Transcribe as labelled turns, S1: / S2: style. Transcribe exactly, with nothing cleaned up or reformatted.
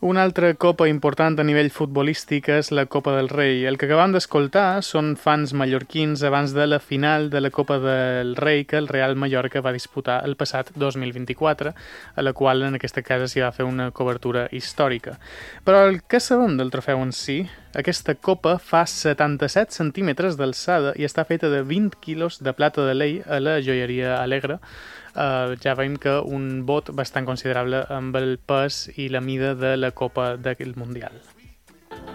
S1: Una altra copa important a nivell futbolístic és la Copa del Rei. El que acabam d'escoltar són fans mallorquins abans de la final de la Copa del Rei que el Real Mallorca va disputar el passat dos mil vint-i-quatre, a la qual en aquesta casa s'hi va fer una cobertura històrica. Però el que sabem del trofeu en si, aquesta copa fa setanta-set centímetres d'alçada i està feta de vint quilos de plata de lei a la joieria Alegre. Uh, ja veiem que un bot bastant considerable amb el pes i la mida de la copa del Mundial.